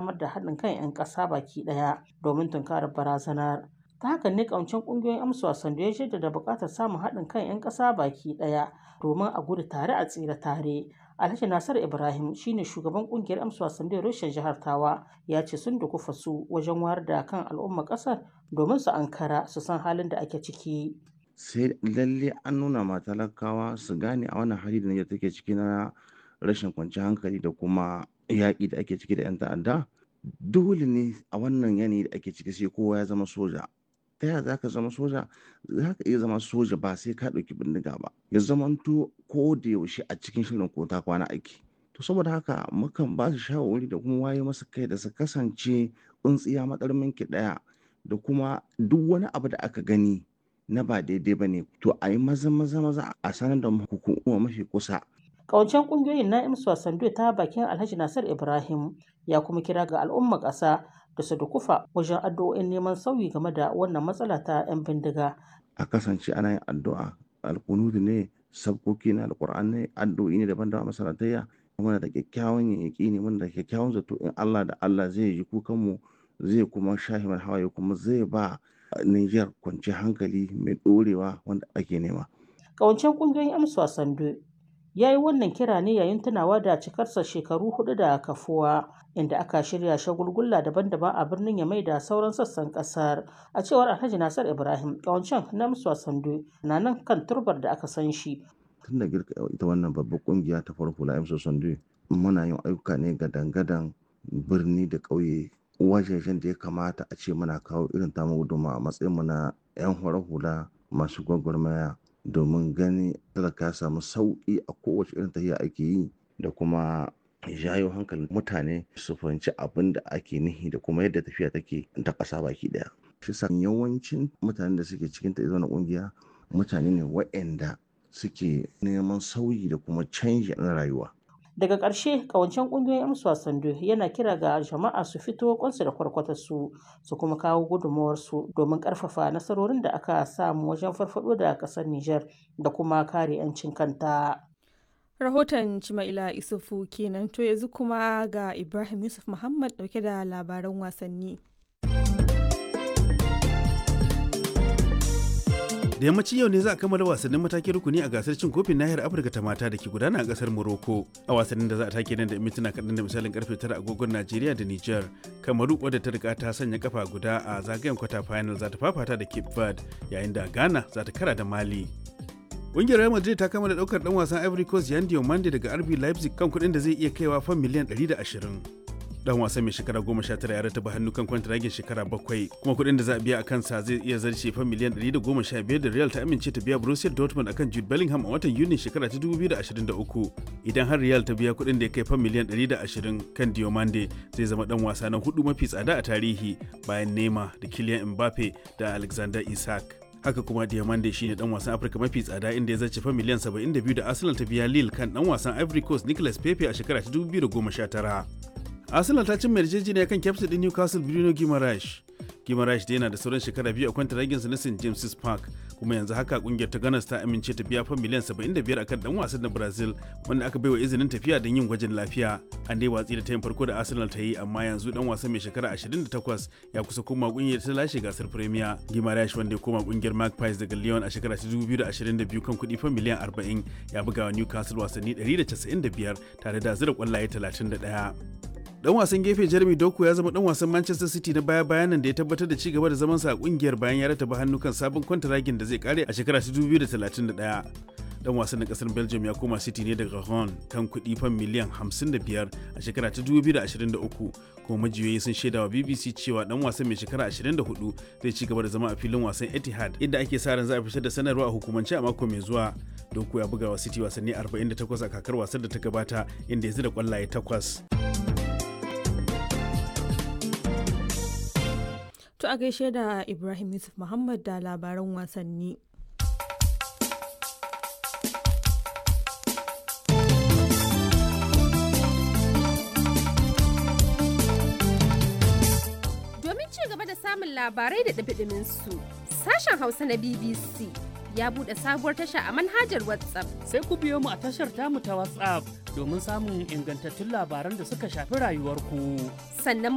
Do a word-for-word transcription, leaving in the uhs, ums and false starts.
samar da haɗin kan 'yan ƙasa baki ɗaya domin tunkarar barazanar. Ta haka ne ƙawancen ƙungiyoyin amsa wasandu ya jaddada buƙatar samun haɗin kan 'yan ƙasa baki ɗaya domin a gudu tare a tsira tare. Alhaji Nasir Ibrahim shine shugaban ƙungiyar amsa wasandu reshen jihar Tawa ya ce sun dukufa su wajen wayar da kan al'ummar ƙasar domin su ankara su san halin da ake ciki. Sai lalle an nuna ma talakawa su gane a wannan hali da Nijar take ciki na rashin kwanciyar hankali da kuma yaƙi da ake ciki da 'yan ta'adda. Dole ne a wannan yanayi da ake ciki sai kowa ya zama soja. Ta yaya za ka zama soja? Za ka iya zama soja ba sai ka ɗauki bindiga ba. Ya zamanto ko da yaushe a cikin shirin ko ta kwana aiki. To saboda haka mukan ba su shawarwari da kuma waye masa kai da su kasance tsintsiya matsarmin ki ɗaya da kuma duk wani abu da aka gani na ba daidai ba ne to a yi maza maza maza a sanar da hukuma mafi kusa. Ƙawancen ƙungiyoyin na imsu wasandu ta bakin Alhaji Nasir Ibrahim ya kuma kira ga al'ummar ƙasa da su dukufa wajen addu'o'in neman sauyi game da wannan matsala ta 'yan bindiga. A kasance ana yin addu'a alkunudu ne sabkoki na alƙur'an ne addu'o'i ne daban-daban masalatayya muna da kyakkyawan yaƙini muna da kyakkyawan zato in Allah da Allah zai ji kukanmu zai kuma shahi mana hawaye kuma zai ba Niger kwanciyar hankali mai ɗorewa wanda ake nema. Ƙawancen ƙungiyoyin amsa wasandu ya yi wannan kira ne yayin tunawa da cikarsa shekaru hudu da kafuwa inda aka shirya shagulgulla daban-daban a birnin Yamai da sauran sassan kasar. A cewar Alhaji Nasir Ibrahim, ƙawancen na amsa wasandu na nan kan turbar da aka san shi. Tun da girka ita wannan babbar kungiya ta farko la amsa wasandu muna yin ayyuka ne ga dangadan birni da ƙauye wajejen da ya kamata a ce muna kawo irin tamu guduma a matsayinmu na 'yan hula masu gwagwarmaya domin gani talaka ya samu sauƙi a kowace irin tafiya ake yi da kuma jayo hankalin mutane su fahimci abin da ake nihi da kuma yadda tafiya take ta ƙasa baki ɗaya. Shi sa yawancin mutanen da suke cikin ta na ƙungiya mutane ne waɗanda suke neman sauyi da kuma canji na rayuwa. Daga ƙarshe ƙawancen ƙungiyoyin amsa wasandu yana kira ga jama'a su fito kwansu da kwarkwatarsu su kuma kawo gudunmawarsu domin ƙarfafa nasarorin da aka samu wajen farfaɗo da ƙasar Nijar da kuma kare 'yancin kanta. Rahoton Cimaila Isufu kenan to yanzu kuma ga Ibrahim Yusuf Muhammad ɗauke da labaran wasanni. Da yammacin yau ne za a kammala wasannin matakin rukuni a gasar cin kofin nahiyar Afirka ta mata da ke gudana a kasar Morocco. A wasannin da za a take nan da mintuna kaɗan da misalin karfe tara agogon Najeriya da Nijar. Kamaru wadda ta riga ta sanya kafa guda a zagayen kwata final za ta fafata da Cape Verde yayin da Ghana za ta kara da Mali. Ƙungiyar Real Madrid ta kammala ɗaukar ɗan wasan Ivory Coast Yan Diomande daga R B Leipzig kan kuɗin da zai iya kaiwa fan miliyan ɗari da ashirin. Dan wasan mai shekara goma sha tara ya rataba hannu kan kwantiragin shekara bakwai kuma kuɗin da za a biya a kansa zai iya zarce fan miliyan ɗari da goma sha biyar da Real ta amince ta biya Borussia Dortmund akan Jude Bellingham a watan Yuni shekara ta dubu biyu da ashirin da uku. Idan har Real ta biya kuɗin da ya kai fan miliyan ɗari da ashirin kan Diomande zai zama dan wasa na hudu mafi tsada a tarihi bayan Neymar da Kylian Mbappe da Alexander Isak. Haka kuma Diamande shine dan wasan Afirka mafi tsada inda ya zarce fa miliyan saba'in da biyu da Arsenal ta biya Lille kan dan wasan Ivory Coast Nicolas Pepe a shekara ta dubu biyu da goma sha tara. Arsenal ta cimma yarjejeniya kan kyaftin din Newcastle Bruno Guimaraes. Guimaraes da yana da sauran shekara biyu a kwantaraginsa na Saint James's Park kuma yanzu haka kungiyar ta Gunners ta amince ta biya fa miliyan saba'in da biyar akan dan wasan na Brazil wanda aka baiwa izinin tafiya don yin gwajin lafiya. An dai watsi da tayin farko da Arsenal ta yi amma yanzu dan wasan mai shekara ashirin da takwas ya kusa koma kungiyar ta lashe gasar Premier. Guimaraes wanda ya koma kungiyar Magpies daga Lyon a shekara ta dubu biyu da ashirin da biyu kan kuɗi fa miliyan arba'in ya buga wa Newcastle wasanni ɗari da casa'in da biyar tare da zira kwallaye talatin da ɗaya. Dan wasan gefe Jeremy Doku ya zama dan wasan Manchester City na baya-bayan nan da ya tabbatar da ci gaba da zaman sa a kungiyar bayan ya rataba hannu kan sabon kwantaragin da zai kare a shekara ta dubu biyu da talatin da ɗaya. Dan wasan na kasar Belgium ya koma City ne daga Rouen kan kuɗi fan miliyan hamsin da biyar a shekara ta dubu biyu da ashirin da uku. Kuma majiyoyi sun shaida wa B B C cewa dan wasan mai shekara ashirin da hudu zai ci gaba da zama a filin wasan Etihad inda ake sa ran za a fitar da sanarwa a hukumance a mako mai zuwa. Doku ya buga wa City wasanni arba'in da takwas a kakar wasan da ta gabata inda ya zira kwallaye takwas. To a gaishe da Ibrahim Yusuf Muhammad da labaran wasanni. Domin ci gaba da samun labarai da ɗumi su sashen Hausa na B B C ya buɗe sabuwar tasha a manhajar WhatsApp. Sai ku biyo mu a tashar tamu ta WhatsApp domin samun ingantattun labaran da suka shafi rayuwarku. Sannan